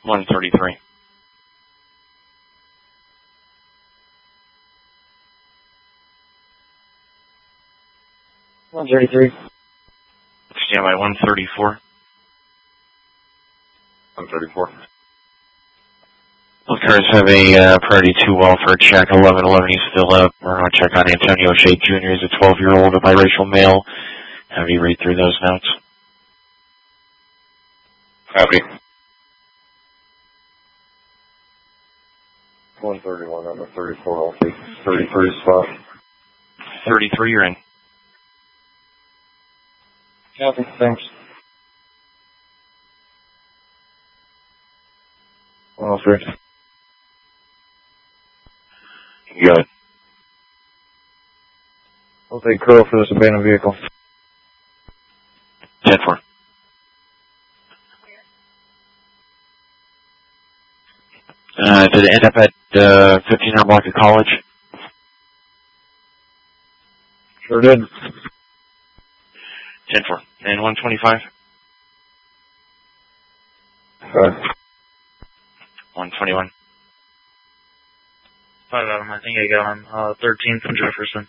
133. Stand by 134. 134. Both cars have a priority 2 welfare check. 1111, he's still up. We're going to check on Antonio Shea Jr. He's a 12-year-old, a biracial male. Have you read through those notes? Copy. 131 on the 34. I'll take 33 spot. 33, you're in. Copy. Thanks. 103. You got it. I'll take Curl for this abandoned vehicle. 10-4. Did it end up at 1500 block of College? Sure did. 10-4. And 125? 121. 5 Adam, I think I got him. 13th and Jefferson.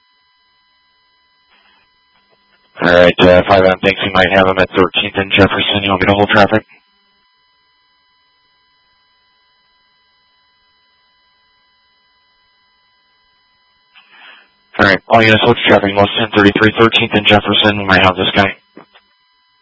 Alright, 5 Adam thinks he might have him at 13th and Jefferson. You'll get a whole traffic. Alright, all units, what's traffic? Most 1033, 13th and Jefferson. We might have this guy.